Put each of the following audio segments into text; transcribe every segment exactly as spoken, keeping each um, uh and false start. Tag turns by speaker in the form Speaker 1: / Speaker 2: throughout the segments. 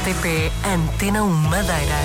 Speaker 1: T P Antena um Madeira.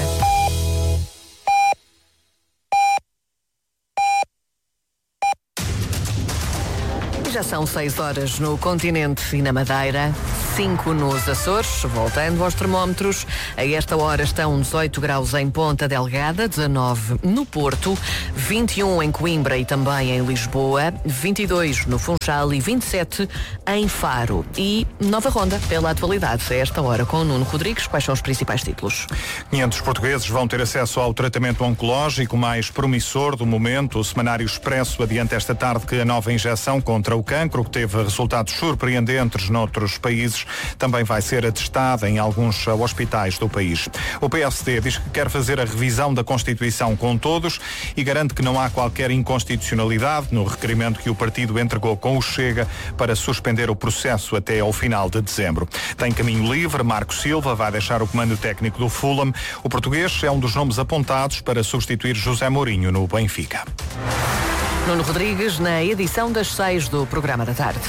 Speaker 1: Já são seis horas no continente e na Madeira, cinco nos Açores. Voltando aos termómetros, a esta hora estão dezoito graus em Ponta Delgada, dezanove no Porto, vinte e um em Coimbra e também em Lisboa, vinte e dois no Funchal e vinte e sete em Faro. E nova ronda pela atualidade, a esta hora com Nuno Rodrigues. Quais são os principais títulos?
Speaker 2: quinhentos portugueses vão ter acesso ao tratamento oncológico mais promissor do momento. O Semanário Expresso adianta esta tarde que a nova injeção contra o cancro, que teve resultados surpreendentes noutros países, também vai ser atestada em alguns hospitais do país. O P S D diz que quer fazer a revisão da Constituição com todos e garante que não há qualquer inconstitucionalidade no requerimento que o partido entregou com o Chega para suspender o processo até ao final de dezembro. Tem caminho livre, Marco Silva vai deixar o comando técnico do Fulham. O português é um dos nomes apontados para substituir José Mourinho no Benfica.
Speaker 1: Nuno Rodrigues, na edição das seis do Programa da Tarde.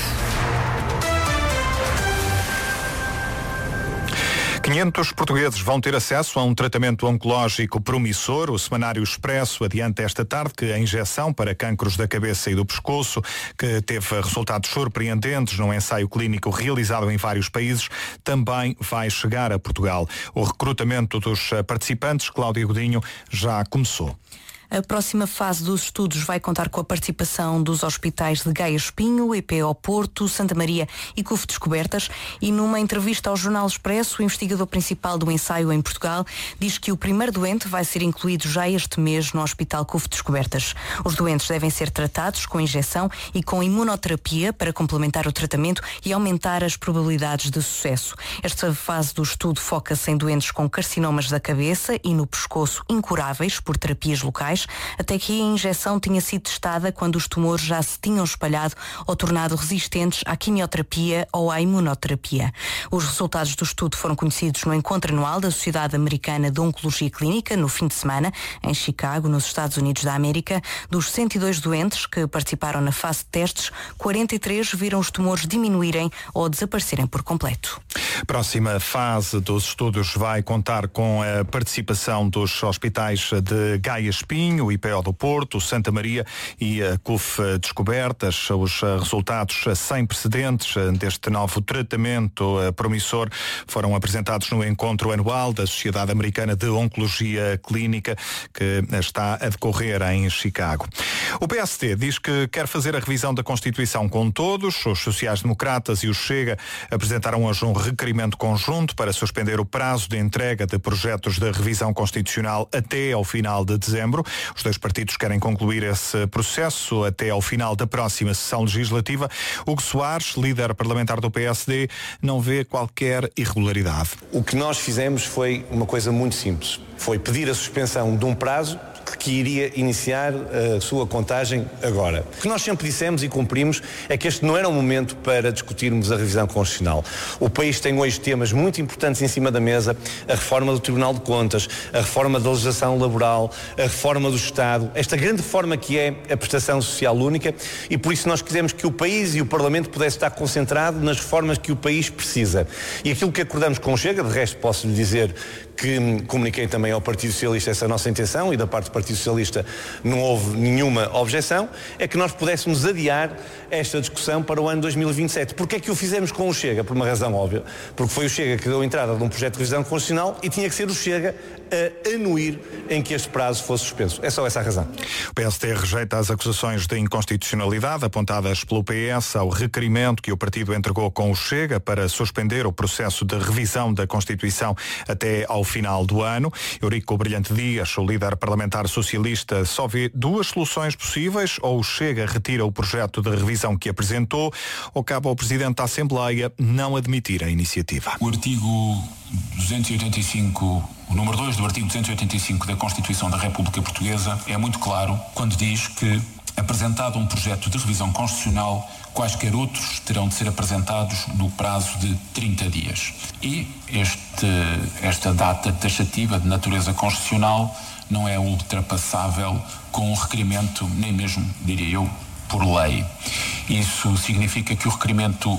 Speaker 2: quinhentos portugueses vão ter acesso a um tratamento oncológico promissor. O Semanário Expresso adianta esta tarde que a injeção para cancros da cabeça e do pescoço, que teve resultados surpreendentes num ensaio clínico realizado em vários países, também vai chegar a Portugal. O recrutamento dos participantes, Cláudia Godinho, já começou.
Speaker 3: A próxima fase dos estudos vai contar com a participação dos hospitais de Gaia Espinho, E P O Porto, Santa Maria e C U F Descobertas, e numa entrevista ao Jornal Expresso, o investigador principal do ensaio em Portugal diz que o primeiro doente vai ser incluído já este mês no Hospital C U F Descobertas. Os doentes devem ser tratados com injeção e com imunoterapia para complementar o tratamento e aumentar as probabilidades de sucesso. Esta fase do estudo foca-se em doentes com carcinomas da cabeça e no pescoço incuráveis por terapias locais, até que a injeção tinha sido testada quando os tumores já se tinham espalhado ou tornado resistentes à quimioterapia ou à imunoterapia. Os resultados do estudo foram conhecidos no encontro anual da Sociedade Americana de Oncologia Clínica, no fim de semana, em Chicago, nos Estados Unidos da América. Dos cento e dois doentes que participaram na fase de testes, quarenta e três viram os tumores diminuírem ou desaparecerem por completo.
Speaker 2: Próxima fase dos estudos vai contar com a participação dos hospitais de Gaia Espinho, o I P O do Porto, Santa Maria e a C U F Descobertas. Os resultados sem precedentes deste novo tratamento promissor foram apresentados no encontro anual da Sociedade Americana de Oncologia Clínica, que está a decorrer em Chicago. O P S D diz que quer fazer a revisão da Constituição com todos. Os sociais-democratas e o Chega apresentaram hoje um requerimento conjunto para suspender o prazo de entrega de projetos de revisão constitucional até ao final de dezembro. Os dois partidos querem concluir esse processo até ao final da próxima sessão legislativa. Hugo Soares, líder parlamentar do P S D, não vê qualquer irregularidade.
Speaker 4: O que nós fizemos foi uma coisa muito simples. Foi pedir a suspensão de um prazo que iria iniciar a sua contagem agora. O que nós sempre dissemos e cumprimos é que este não era o momento para discutirmos a revisão constitucional. O país tem hoje temas muito importantes em cima da mesa: a reforma do Tribunal de Contas, a reforma da legislação laboral, a reforma do Estado, esta grande reforma que é a prestação social única, e por isso nós quisemos que o país e o Parlamento pudessem estar concentrado nas reformas que o país precisa. E aquilo que acordamos com o Chega, de resto posso lhe dizer que comuniquei também ao Partido Socialista essa nossa intenção, e da parte do Partido Socialista não houve nenhuma objeção, é que nós pudéssemos adiar esta discussão para o ano dois mil e vinte e sete. Porquê é que o fizemos com o Chega? Por uma razão óbvia. Porque foi o Chega que deu entrada de um projeto de revisão constitucional e tinha que ser o Chega a anuir em que este prazo fosse suspenso. É só essa a razão.
Speaker 2: O P S D rejeita as acusações de inconstitucionalidade apontadas pelo P S ao requerimento que o partido entregou com o Chega para suspender o processo de revisão da Constituição até ao final do ano. Eurico Brilhante Dias, o líder parlamentar socialista, só vê duas soluções possíveis: ou o Chega retira o projeto de revisão que apresentou, ou cabe ao Presidente da Assembleia não admitir a iniciativa.
Speaker 5: O artigo duzentos e oitenta e cinco, o número dois do artigo duzentos e oitenta e cinco da Constituição da República Portuguesa é muito claro quando diz que, apresentado um projeto de revisão constitucional, quaisquer outros terão de ser apresentados no prazo de trinta dias. E este, esta data taxativa de natureza constitucional não é ultrapassável com um requerimento, nem mesmo, diria eu, por lei. Isso significa que o requerimento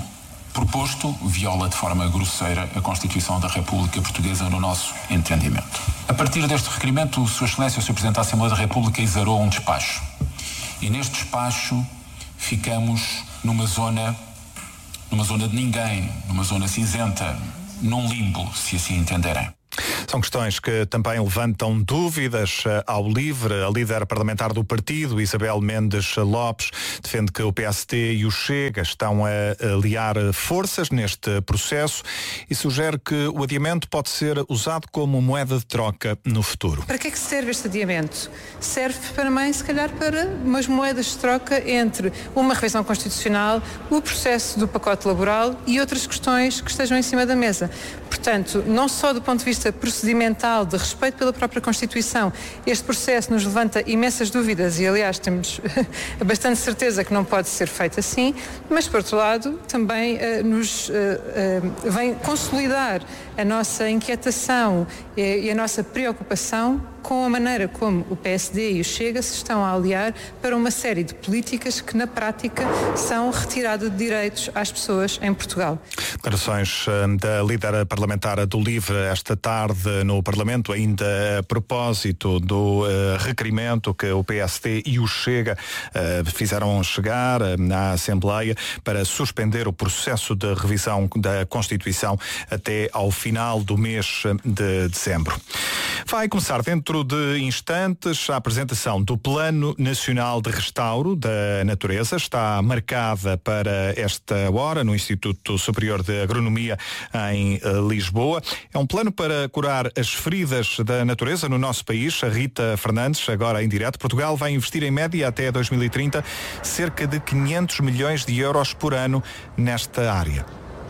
Speaker 5: proposto viola de forma grosseira a Constituição da República Portuguesa no nosso entendimento. A partir deste requerimento, Sua Excelência, o senhor Presidente da Assembleia da República, exarou um despacho. E neste despacho ficamos numa zona, numa zona de ninguém, numa zona cinzenta, num limbo, se assim entenderem.
Speaker 2: São questões que também levantam dúvidas ao LIVRE. A líder parlamentar do partido, Isabel Mendes Lopes, defende que o P S D e o Chega estão a aliar forças neste processo e sugere que o adiamento pode ser usado como moeda de troca no futuro.
Speaker 6: Para que é que serve este adiamento? Serve também, se calhar, para umas moedas de troca entre uma revisão constitucional, o processo do pacote laboral e outras questões que estejam em cima da mesa. Portanto, não só do ponto de vista procedimental, de respeito pela própria Constituição, este processo nos levanta imensas dúvidas e, aliás, temos bastante certeza que não pode ser feito assim, mas, por outro lado, também uh, nos uh, uh, vem consolidar a nossa inquietação e, e a nossa preocupação com a maneira como o P S D e o Chega se estão a aliar para uma série de políticas que, na prática, são retirada de direitos às pessoas em Portugal.
Speaker 2: Declarações da líder parlamentar do LIVRE esta tarde no Parlamento, ainda a propósito do uh, requerimento que o P S D e o Chega uh, fizeram chegar na Assembleia para suspender o processo de revisão da Constituição até ao final do mês de dezembro. Vai começar dentro de instantes a apresentação do Plano Nacional de Restauro da Natureza. Está marcada para esta hora no Instituto Superior de Agronomia em Lisboa. É um plano para curar as feridas da natureza no nosso país. A Rita Fernandes, agora em direto. Portugal vai investir em média até dois mil e trinta cerca de quinhentos milhões de euros por ano nesta área.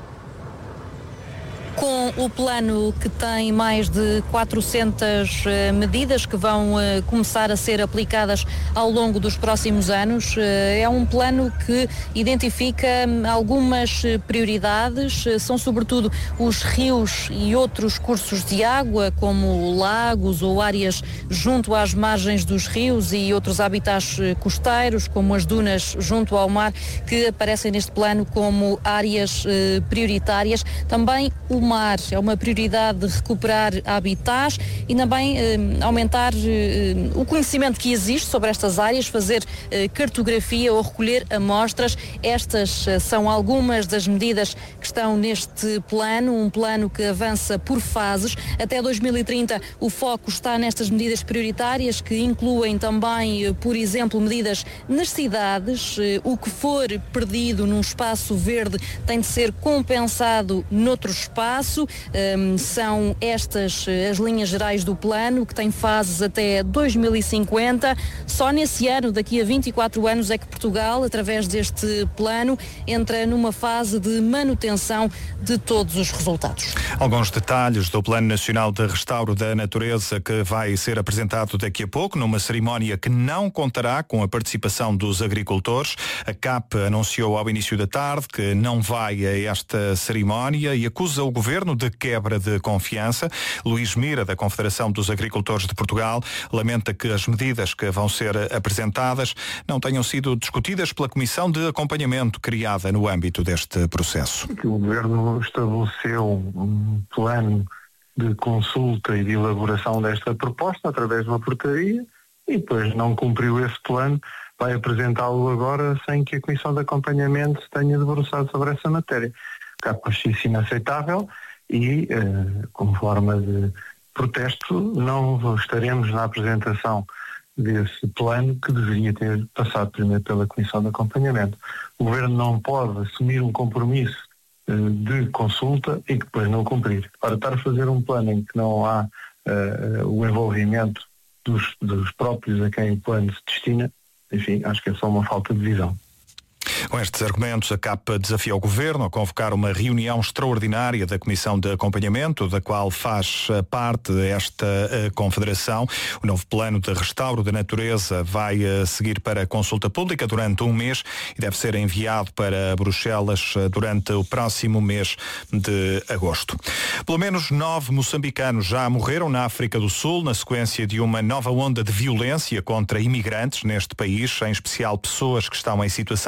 Speaker 7: Com o plano que tem mais de quatrocentas uh, medidas que vão uh, começar a ser aplicadas ao longo dos próximos anos, uh, é um plano que identifica um, algumas uh, prioridades, uh, são sobretudo os rios e outros cursos de água, como lagos ou áreas junto às margens dos rios e outros habitats uh, costeiros, como as dunas junto ao mar, que aparecem neste plano como áreas uh, prioritárias. Também o mar é uma prioridade de recuperar habitats e também eh, aumentar eh, o conhecimento que existe sobre estas áreas, fazer eh, cartografia ou recolher amostras. Estas eh, são algumas das medidas que estão neste plano, um plano que avança por fases. Até dois mil e trinta o foco está nestas medidas prioritárias, que incluem também, eh, por exemplo, medidas nas cidades. Eh, o que for perdido num espaço verde tem de ser compensado noutro espaço. Um, são estas as linhas gerais do plano, que tem fases até dois mil e cinquenta. Só nesse ano, daqui a vinte e quatro anos, é que Portugal, através deste plano, entra numa fase de manutenção de todos os resultados.
Speaker 2: Alguns detalhes do Plano Nacional de Restauro da Natureza, que vai ser apresentado daqui a pouco, numa cerimónia que não contará com a participação dos agricultores. A C A P anunciou ao início da tarde que não vai a esta cerimónia e acusa o Governo de quebra de confiança. Luís Mira, da Confederação dos Agricultores de Portugal, lamenta que as medidas que vão ser apresentadas não tenham sido discutidas pela Comissão de Acompanhamento criada no âmbito deste processo.
Speaker 8: Que o Governo estabeleceu um plano de consulta e de elaboração desta proposta através de uma portaria e depois não cumpriu esse plano, vai apresentá-lo agora sem que a Comissão de Acompanhamento tenha debruçado sobre essa matéria. Acho isso inaceitável e, eh, como forma de protesto, não estaremos na apresentação desse plano, que deveria ter passado primeiro pela Comissão de Acompanhamento. O Governo não pode assumir um compromisso eh, de consulta e que depois não cumprir. Para estar a fazer um plano em que não há eh, o envolvimento dos, dos próprios a quem o plano se destina, enfim, acho que é só uma falta de visão.
Speaker 2: Com estes argumentos, a C A P desafia o Governo a convocar uma reunião extraordinária da Comissão de Acompanhamento, da qual faz parte esta Confederação. O novo plano de restauro da natureza vai seguir para consulta pública durante um mês e deve ser enviado para Bruxelas durante o próximo mês de agosto. Pelo menos nove moçambicanos já morreram na África do Sul na sequência de uma nova onda de violência contra imigrantes neste país, em especial pessoas que estão em situação irregular.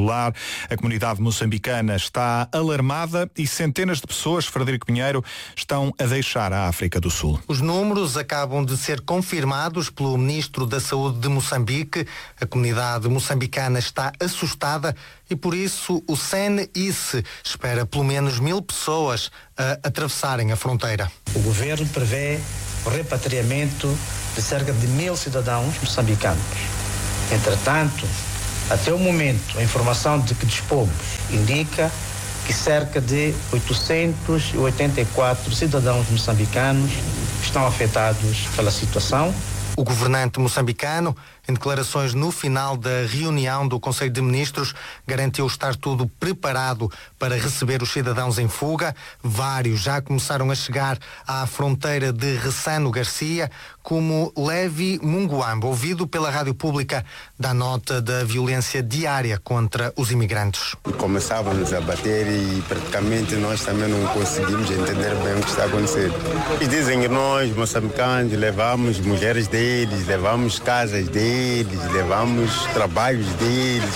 Speaker 2: irregular. A comunidade moçambicana está alarmada e centenas de pessoas, Frederico Pinheiro, estão a deixar a África do Sul.
Speaker 9: Os números acabam de ser confirmados pelo Ministro da Saúde de Moçambique. A comunidade moçambicana está assustada e por isso o S E N I C espera pelo menos mil pessoas a atravessarem a fronteira.
Speaker 10: O governo prevê o repatriamento de cerca de mil cidadãos moçambicanos. Entretanto, até o momento, a informação de que dispomos indica que cerca de oitocentos e oitenta e quatro cidadãos moçambicanos estão afetados pela situação.
Speaker 9: O governante moçambicano, em declarações no final da reunião do Conselho de Ministros, garantiu estar tudo preparado para receber os cidadãos em fuga. Vários já começaram a chegar à fronteira de Ressano Garcia, como Levi Munguamba, ouvido pela rádio pública, dá nota da violência diária contra os imigrantes.
Speaker 11: Começavam-nos a bater e praticamente nós também não conseguimos entender bem o que está acontecendo. E dizem que nós, moçambicanos, levamos mulheres deles, levamos casas deles, levamos trabalhos deles.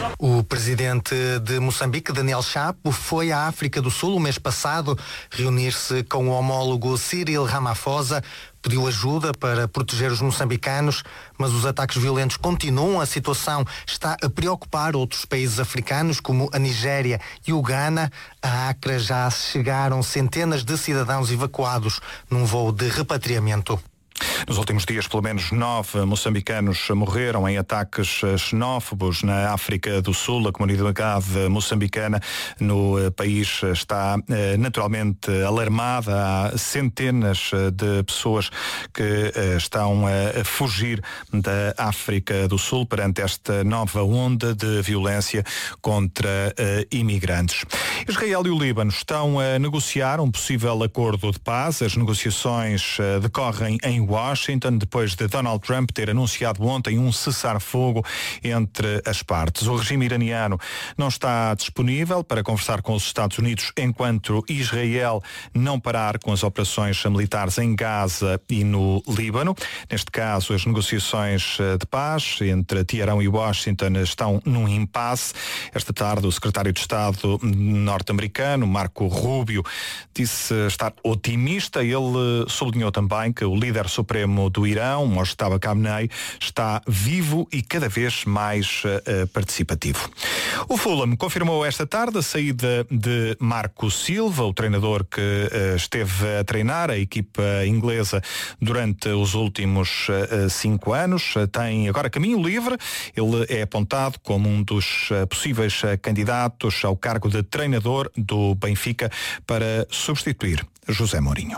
Speaker 9: O presidente de Moçambique, Daniel Chapo, foi à África do Sul o mês passado reunir-se com o homólogo Cyril Ramaphosa, pediu ajuda para proteger os moçambicanos, mas os ataques violentos continuam. A situação está a preocupar outros países africanos, como a Nigéria e o Ghana. A Acre já chegaram centenas de cidadãos evacuados num voo de repatriamento.
Speaker 2: Nos últimos dias, pelo menos nove moçambicanos morreram em ataques xenófobos na África do Sul. A comunidade moçambicana no país está naturalmente alarmada. Há centenas de pessoas que estão a fugir da África do Sul perante esta nova onda de violência contra imigrantes. Israel e o Líbano estão a negociar um possível acordo de paz. As negociações decorrem em Washington, depois de Donald Trump ter anunciado ontem um cessar-fogo entre as partes. O regime iraniano não está disponível para conversar com os Estados Unidos enquanto Israel não parar com as operações militares em Gaza e no Líbano. Neste caso, as negociações de paz entre Teherão e Washington estão num impasse. Esta tarde, o secretário de Estado norte-americano, Marco Rubio, disse estar otimista. Ele sublinhou também que o líder supremo do Irão, Mojtaba Khamenei, está vivo e cada vez mais uh, participativo. O Fulham confirmou esta tarde a saída de Marco Silva, o treinador que uh, esteve a treinar a equipa inglesa durante os últimos uh, cinco anos. Uh, tem agora caminho livre. Ele é apontado como um dos uh, possíveis uh, candidatos ao cargo de treinador do Benfica para substituir José Mourinho.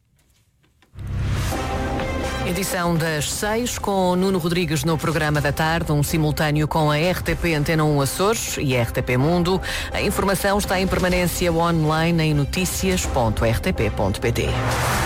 Speaker 1: Edição das seis, com Nuno Rodrigues no programa da tarde, um simultâneo com a R T P Antena um Açores e a R T P Mundo. A informação está em permanência online em noticias ponto r t p ponto p t.